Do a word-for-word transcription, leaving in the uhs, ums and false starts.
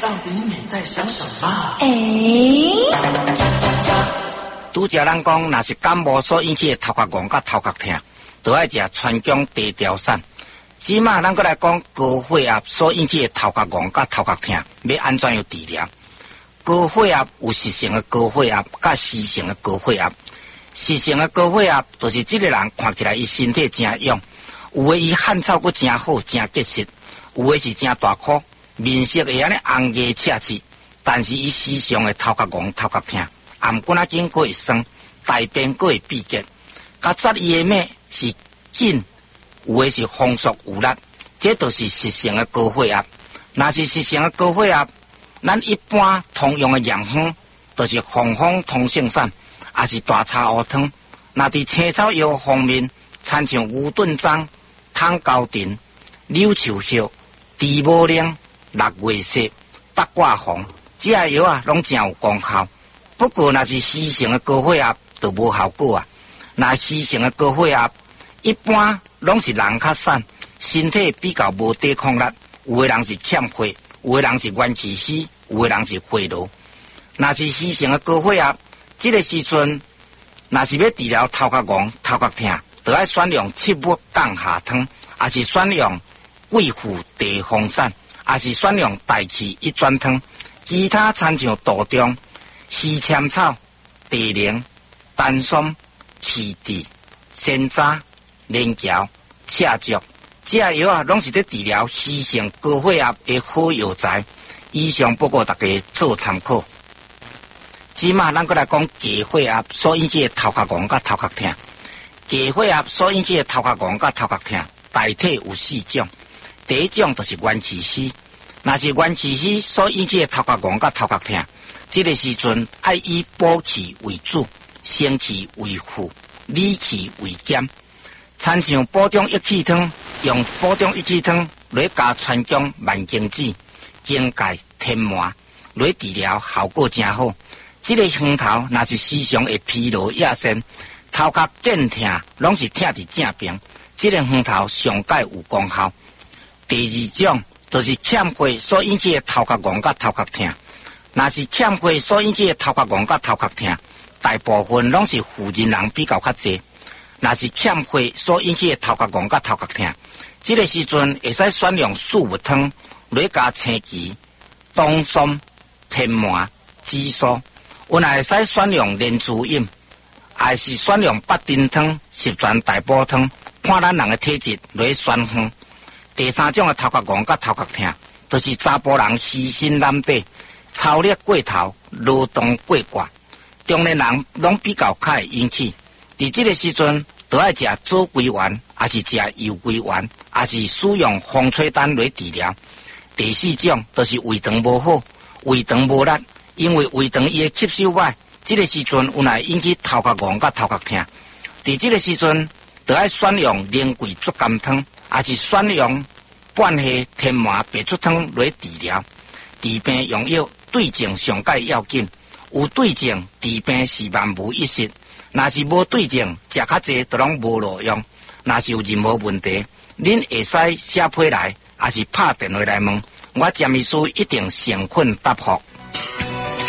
到底你在想什么？ 哎， 拄则咱讲，若是感冒所引起的头壳晕甲头壳痛，就要食川芎茶调散。即马咱过来讲高血压所引起的头壳晕甲头壳痛，要安怎样治疗？高血压有实性的高血压，甲失性的高血压。实性的高血压就是这个人看起来伊身体真勇，有的伊汗臭佫真好，真结实；有的是真大颗，面色会安尼红热赤刺，但是伊时常的头壳晕、头壳痛，颔骨仔筋佫会酸，大便佫会闭结。甲扎伊的脉是紧，有的是风速有力，这都是实性的高血压。若是实性的高血压，咱一般通用的药方就是红枫通圣散，也是大茶乌汤。若伫青草药方面，参像牛顿樟、汤高丁、柳树叶、地母灵、六月石、八卦红，这些药啊，拢真有功效。不过，若是虚性的高血压，就无效果啊。若虚性的高血压，一般拢是人较瘦，身体比较无抵抗力。有的人是欠血，有的人是元气虚，有的人是血路。若是虚性的高血压，这个时阵，若是要治疗头壳晕、头壳痛，就要选用七物降下汤，也是选用桂附地黄散，也是选用大气一转汤。其他参像杜仲、西签草、地灵、丹松、气地、仙楂、连桥、赤竹，这些药啊，拢是在治疗虚性高血压的好药材。以上报告大家做参考。即马咱过来讲低血压所引起的头壳晕甲头壳痛。低血压所引起的头壳晕甲头壳痛，大体有四种。第一种就是元气虚，若是元气虚所引起的头壳晕甲头壳痛，这个时阵要以补气为主，生气为辅，理气为减。参像补中益气汤，用补中益气汤来加川芎、万金子、荆芥、天麻来治疗，效果真好。这个方头若是时常会疲劳亚身，头壳见痛，拢是痛伫正边，这个方头上界有功效。第二种就是欠血所引起的头壳晕甲头壳痛，若是欠血所引起的头壳晕甲头壳痛，大部分拢是妇人人比较较济。若是欠血所引起的头壳晕甲头壳痛，这个时阵会使选用四物汤来加青芪、冬松、天麻、紫苏。阮也会使选用莲珠饮，也是选用八珍汤、十全大补汤，看咱人的体质来选方。第三种的头壳晕甲头壳痛，就是查甫人虚身懒惰、操力过头、劳动过寡，中年人拢比较较会引起。伫这个时阵，都要食左归丸，也是食右归丸，也是使用风吹丹来治疗。第四种就是胃肠无好、胃肠无力。因为胃肠伊的吸收歹，这个时阵有来引起头壳晕甲头壳痛。伫这个时阵，就要选用莲桂竹甘汤，也是选用半夏天麻白术汤来治疗。治病用药对症上界要紧，有对症治病是万无一失。若是无对症，食较济都拢无路用。若是有任何问题，恁会使写批来，也是拍电话来问，我詹医师一定诚恳答复。